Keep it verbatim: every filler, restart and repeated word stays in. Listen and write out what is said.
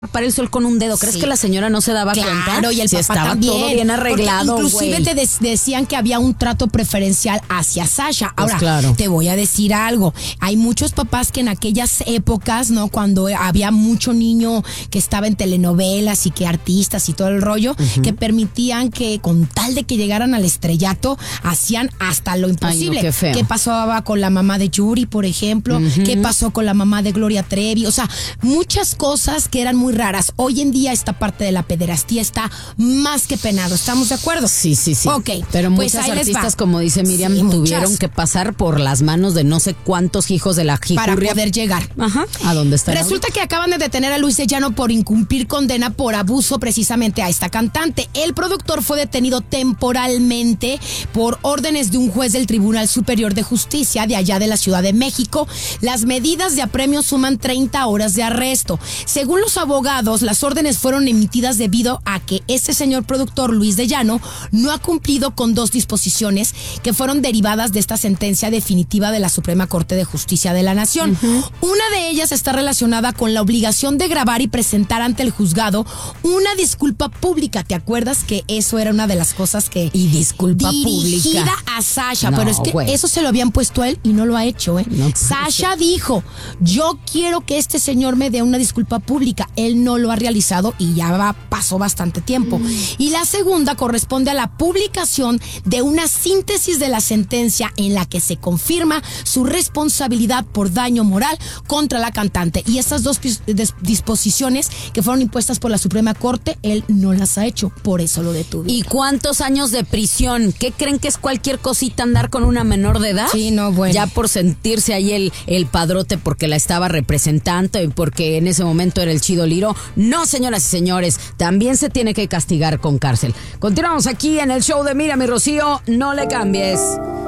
para el sol con un dedo. ¿Crees sí. que la señora no se daba claro, cuenta? Claro, y el si papá estaba también, todo bien arreglado. Inclusive güey. te de- decían que había un trato preferencial hacia Sasha. Ahora, pues claro. te voy a decir algo. Hay muchos papás que en aquellas épocas, ¿no? Cuando había mucho niño que estaba en telenovelas y que artistas y todo el rollo, uh-huh. que permitían que con tal de que llegaran al estrellato, hacían hasta lo imposible. Ay, no, qué feo. ¿Qué pasaba con la mamá de Yuri, por ejemplo? Uh-huh. ¿Qué pasó con la mamá de Gloria Trevi? O sea, muchas cosas que eran muy raras. Hoy en día esta parte de la pederastía está más que penado. ¿Estamos de acuerdo? Sí, sí, sí. Ok. Pero pues muchas artistas, como dice Miriam, sí, tuvieron muchas. que pasar por las manos de no sé cuántos hijos de la jicurria para poder llegar. Ajá. ¿A dónde está? Resulta que acaban de detener a Luis de Llano por incumplir condena por abuso precisamente a esta cantante. El productor fue detenido temporalmente por órdenes de un juez del Tribunal Superior de Justicia de allá de la Ciudad de México. Las medidas de apremio suman treinta horas de arresto. Según los abogados, las órdenes fueron emitidas debido a que este señor productor, Luis de Llano, no ha cumplido con dos disposiciones que fueron derivadas de esta sentencia definitiva de la Suprema Corte de Justicia de la Nación. Uh-huh. Una de ellas está relacionada con la obligación de grabar y presentar ante el juzgado una disculpa pública. ¿Te acuerdas que eso era una de las cosas que... Y disculpa dirigida pública. a Sasha, no, pero es que güey. eso se lo habían puesto a él y no lo ha hecho, ¿eh? No, Sasha dijo, yo quiero que este señor me dé una disculpa pública. Él no lo ha realizado y ya va, pasó bastante tiempo. Mm. Y la segunda corresponde a la publicación de una síntesis de la sentencia en la que se confirma su responsabilidad por daño moral contra la cantante. Y estas dos disposiciones que fueron impuestas por la Suprema Corte, él no las ha hecho, por eso lo detuvieron. ¿Y cuántos años de prisión? ¿Qué creen que es cualquier cosita andar con una menor de edad? Sí, no, bueno. Ya por sentirse ahí el, el padrote porque la estaba representando y porque en ese momento era el chido liro. No, señoras y señores, también se tiene que castigar con cárcel. Continuamos aquí en el show de Miriam y Rocío. No le cambies.